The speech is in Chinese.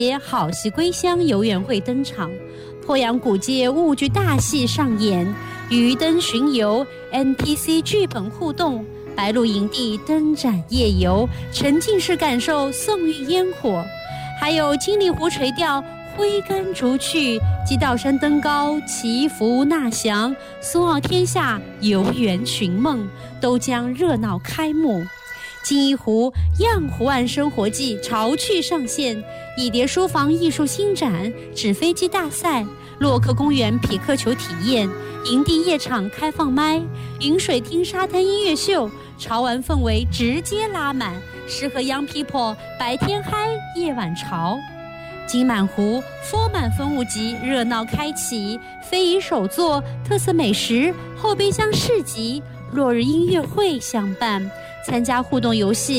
好戏归乡游园会登场，鄱阳古街物剧大戏上演，渔灯巡游 NPC 剧本互动，白鹿营地灯展夜游，沉浸式感受宋韵烟火，还有金陵湖垂钓、挥竿逐趣、鸡道山登高、祈福纳祥、苏澳天下游园寻梦都将热闹开幕。金一湖样湖岸生活季潮趣上线，蚁蝶书房艺术新展、纸飞机大赛、洛克公园匹克球体验、营地夜场开放麦、云水厅沙滩音乐秀，潮玩氛围直接拉满，适合 Young People 白天嗨夜晚潮。金满湖佛满风物集热闹开启，非遗手作、特色美食、后备箱市集、落日音乐会相伴，参加互动游戏